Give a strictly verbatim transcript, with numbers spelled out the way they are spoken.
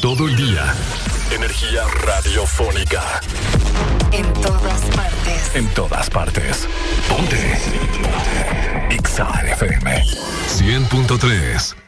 todo el día. Energía radiofónica. En todas partes. En todas partes. Ponte. Ponte. Exa F M. cien punto tres.